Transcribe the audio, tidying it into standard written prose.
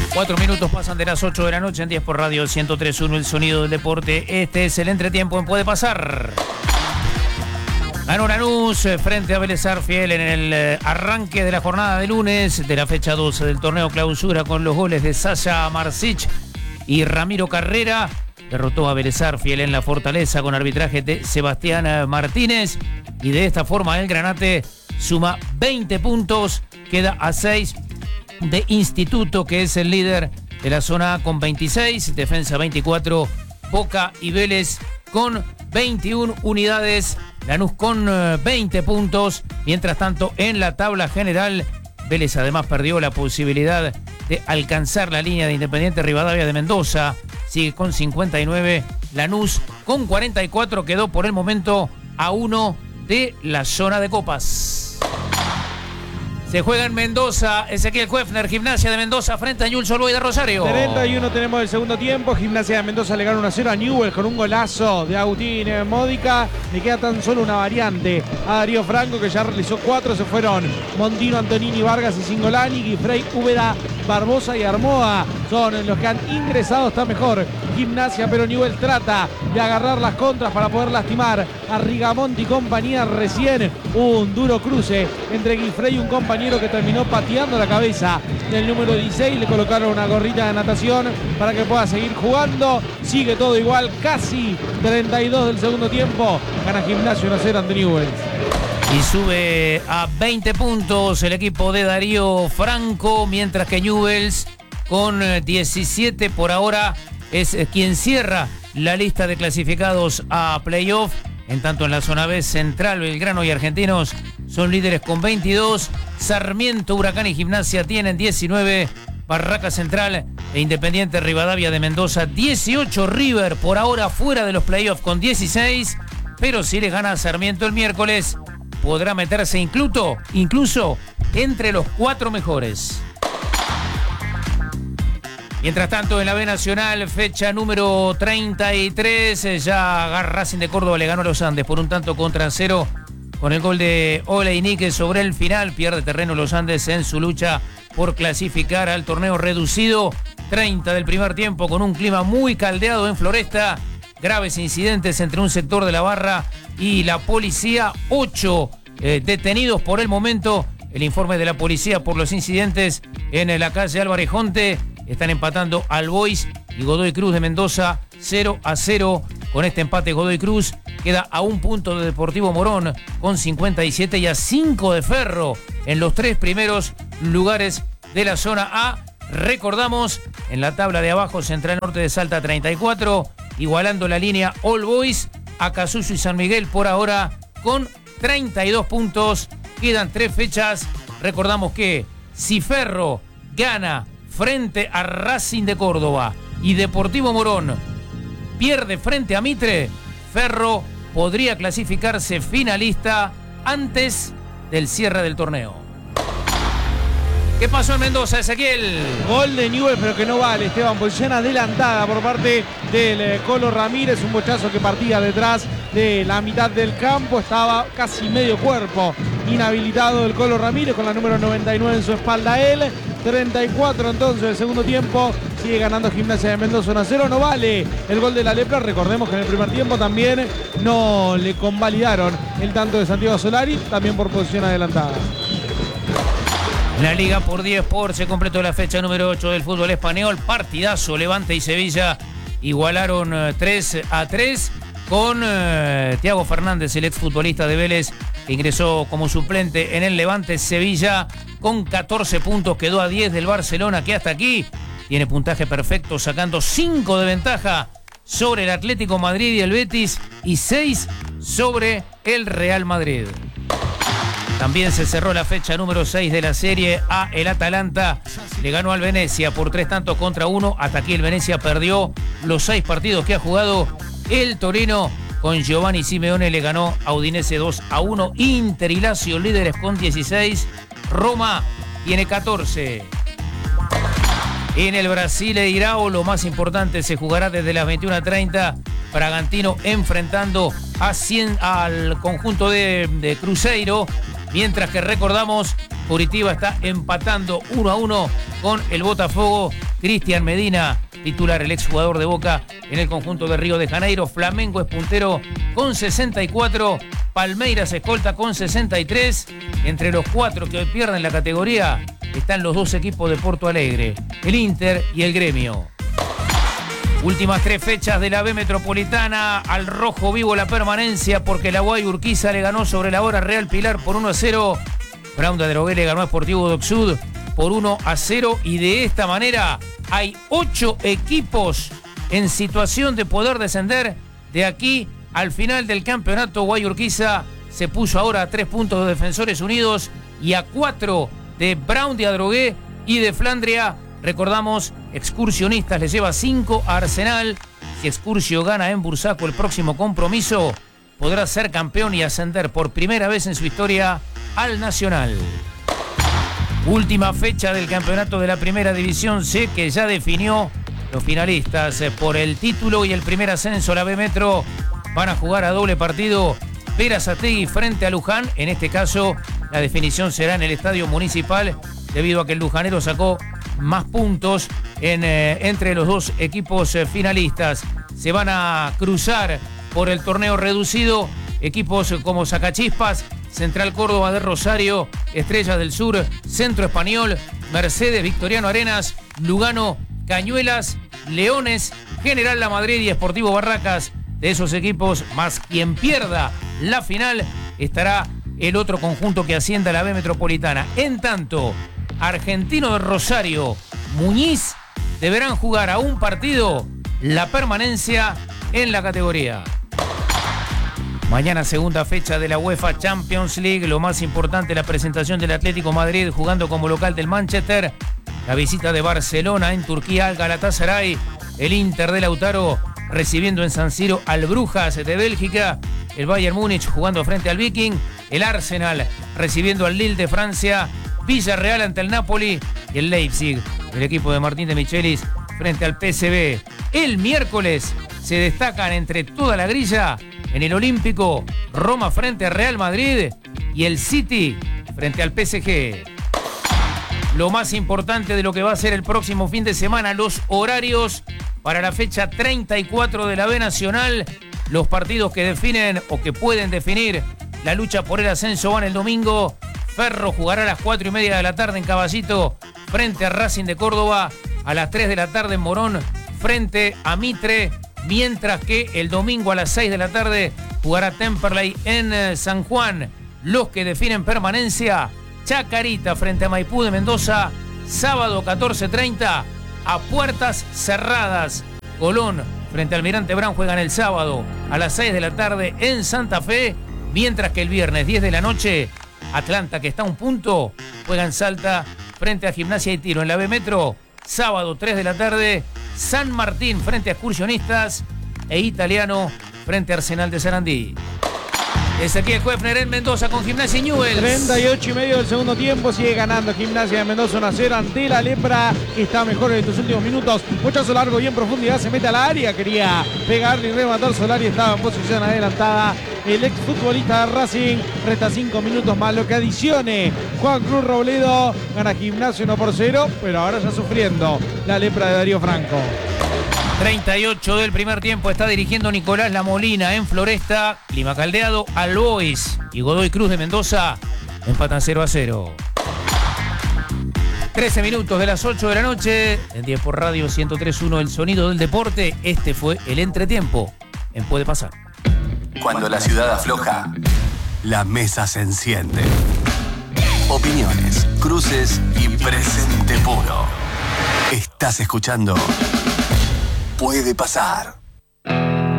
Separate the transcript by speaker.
Speaker 1: 4 minutos pasan de las 8 de la noche en 10 por Radio 103.1, el sonido del deporte. Este es el entretiempo en Puede Pasar. Ganó Lanús frente a Vélez Sarsfield en el arranque de la jornada de lunes de la fecha 12 del torneo clausura con los goles de Sasha Marsic y Ramiro Carrera. Derrotó a Vélez Sarsfield en la Fortaleza con arbitraje de Sebastián Martínez y de esta forma el Granate suma 20 puntos, queda a 6 de Instituto, que es el líder de la zona A con 26, Defensa 24, Boca y Vélez con 21 unidades, Lanús con 20 puntos. Mientras tanto, en la tabla general, Vélez además perdió la posibilidad de alcanzar la línea de Independiente Rivadavia de Mendoza, sigue con 59, Lanús con 44, quedó por el momento a 1 de la zona de copas. Se juega en Mendoza, Ezequiel Kuefner, Gimnasia de Mendoza frente a Newell's Old Boys de Rosario.
Speaker 2: 31 tenemos el segundo tiempo, Gimnasia de Mendoza le gana 1-0 a Newell's con un golazo de Agustín Módica. Le queda tan solo una variante a Darío Franco, que ya realizó 4, se fueron Montino, Antonini, Vargas y Singolani, Guifrey, Úbeda, Barbosa y Armoa. Son los que han ingresado, está mejor Gimnasia, pero Newell's trata de agarrar las contras para poder lastimar a Rigamonti y compañía. Recién un duro cruce entre Guifrey y un compañero que terminó pateando la cabeza del número 16. Le colocaron una gorrita de natación para que pueda seguir jugando. Sigue todo igual, casi 32 del segundo tiempo. Gana Gimnasia 1-0 ante Newell's.
Speaker 1: Y sube a 20 puntos el equipo de Darío Franco, mientras que Newell's con 17 por ahora es quien cierra la lista de clasificados a playoff. En tanto, en la zona B, Central, Belgrano y Argentinos son líderes con 22. Sarmiento, Huracán y Gimnasia tienen 19. Barraca Central e Independiente Rivadavia de Mendoza 18. River por ahora fuera de los playoffs con 16. Pero si le gana a Sarmiento el miércoles, podrá meterse incluso entre los 4 mejores. Mientras tanto, en la B Nacional, fecha número 33, ya Racing de Córdoba le ganó a los Andes por un tanto contra 0 con el gol de Oleinik sobre el final. Pierde terreno los Andes en su lucha por clasificar al torneo reducido. 30 del primer tiempo con un clima muy caldeado en Floresta. Graves incidentes entre un sector de la barra y la policía. 8 detenidos por el momento. El informe de la policía por los incidentes en la calle Álvarez Jonte. Están empatando All Boys y Godoy Cruz de Mendoza 0-0. Con este empate, Godoy Cruz queda a 1 punto de Deportivo Morón con 57 y a 5 de Ferro en los 3 primeros lugares de la zona A. Recordamos, en la tabla de abajo, Central Norte de Salta 34, igualando la línea All Boys, Acasuso y San Miguel por ahora con 32 puntos. Quedan 3 fechas. Recordamos que si Ferro gana frente a Racing de Córdoba y Deportivo Morón pierde frente a Mitre, Ferro podría clasificarse finalista antes del cierre del torneo. ¿Qué pasó en Mendoza, Ezequiel?
Speaker 2: Gol de Newell's, pero que no vale, Esteban. Posición adelantada por parte del Colo Ramírez. Un bochazo que partía detrás de la mitad del campo. Estaba casi medio cuerpo inhabilitado el Colo Ramírez con la número 99 en su espalda él. 34 entonces el segundo tiempo. Sigue ganando Gimnasia de Mendoza 1-0. No vale el gol de la Lepra. Recordemos que en el primer tiempo también no le convalidaron el tanto de Santiago Solari, también por posición adelantada.
Speaker 1: La Liga por 10 se completó la fecha número 8 del fútbol español. Partidazo, Levante y Sevilla igualaron 3-3 con Thiago Fernández, el exfutbolista de Vélez, que ingresó como suplente en el Levante. Sevilla con 14 puntos quedó a 10 del Barcelona, que hasta aquí tiene puntaje perfecto, sacando 5 de ventaja sobre el Atlético Madrid y el Betis y 6 sobre el Real Madrid. También se cerró la fecha número 6 de la Serie A. El Atalanta le ganó al Venecia por 3-1. Hasta aquí el Venecia perdió los 6 partidos que ha jugado. El Torino con Giovanni Simeone le ganó a Udinese 2-1. Inter y Lazio líderes con 16. Roma tiene 14. En el Brasileirao, lo más importante se jugará desde las 21:30. Bragantino enfrentando al conjunto de Cruzeiro. Mientras que recordamos, Curitiba está empatando 1-1 con el Botafogo Cristian Medina, titular, el exjugador de Boca en el conjunto de Río de Janeiro. Flamengo es puntero con 64, Palmeiras escolta con 63. Entre los 4 que hoy pierden la categoría están los 2 equipos de Porto Alegre, el Inter y el Gremio. Últimas 3 fechas de la B Metropolitana, al rojo vivo la permanencia porque la Guay Urquiza le ganó sobre la hora Real Pilar por 1-0. Brown de Adrogué le ganó a Sportivo Docsud por 1-0 y de esta manera hay 8 equipos en situación de poder descender de aquí al final del campeonato. Guay Urquiza se puso ahora a 3 puntos de Defensores Unidos y a 4 de Brown de Adrogué y de Flandria. Recordamos, Excursionistas le lleva 5 a Arsenal. Si Excursio gana en Bursaco el próximo compromiso, podrá ser campeón y ascender por primera vez en su historia al Nacional. Última fecha del campeonato de la Primera División C, que ya definió los finalistas por el título y el primer ascenso a la B Metro. Van a jugar a doble partido Berazategui frente a Luján. En este caso, la definición será en el Estadio Municipal, debido a que el lujanero sacó más puntos entre los 2 equipos finalistas. Se van a cruzar por el torneo reducido equipos como Sacachispas, Central Córdoba de Rosario, Estrellas del Sur, Centro Español, Mercedes, Victoriano Arenas, Lugano, Cañuelas, Leones, General La Madrid y Sportivo Barracas. De esos equipos, más quien pierda la final, estará el otro conjunto que ascienda a la B Metropolitana. En tanto, Argentino de Rosario, Muñiz deberán jugar a un partido la permanencia en la categoría. Mañana segunda fecha de la UEFA Champions League. Lo más importante, la presentación del Atlético Madrid jugando como local del Manchester. La visita de Barcelona en Turquía al Galatasaray. El Inter de Lautaro recibiendo en San Siro al Brujas de Bélgica. El Bayern Múnich jugando frente al Viking. El Arsenal recibiendo al Lille de Francia. Villarreal ante el Napoli y el Leipzig, el equipo de Martín de Michelis, frente al PSV. El miércoles se destacan entre toda la grilla en el Olímpico Roma frente a Real Madrid y el City frente al PSG. Lo más importante de lo que va a ser el próximo fin de semana, los horarios para la fecha 34 de la B Nacional. Los partidos que definen o que pueden definir la lucha por el ascenso van el domingo. Ferro jugará a las 4:30 de la tarde en Caballito frente a Racing de Córdoba, a las 3 de la tarde en Morón frente a Mitre, mientras que el domingo a las 6 de la tarde jugará Temperley en San Juan. Los que definen permanencia, Chacarita frente a Maipú de Mendoza, sábado 14:30 a puertas cerradas. Colón frente a Almirante Brown juegan el sábado a las 6 de la tarde en Santa Fe, mientras que el viernes 10 de la noche Atlanta, que está a un punto, juega en Salta frente a Gimnasia y Tiro. En la B Metro, sábado 3 de la tarde, San Martín frente a Excursionistas e Italiano frente a Arsenal de Sarandí. Ezequiel Kuefner en Mendoza con Gimnasia y Newell's.
Speaker 2: 38 y medio del segundo tiempo, sigue ganando Gimnasia de Mendoza 1-0 ante la Lepra, que está mejor en estos últimos minutos. Muchazo largo y en profundidad, se mete al área, quería pegarle y rematar Solari, estaba en posición adelantada. El exfutbolista de Racing, resta 5 minutos más lo que adicione Juan Cruz Robledo. Gana Gimnasia 1-0, pero ahora ya sufriendo la Lepra de Darío Franco.
Speaker 1: 38 del primer tiempo, está dirigiendo Nicolás La Molina en Floresta. Clima caldeado, Albois y Godoy Cruz de Mendoza empatan 0-0. 13 minutos de las 8 de la noche, en 10 por Radio 103.1, el sonido del deporte. Este fue el entretiempo en Puede Pasar.
Speaker 3: Cuando la ciudad afloja, la mesa se enciende. Opiniones, cruces y presente puro. Estás escuchando Puede Pasar.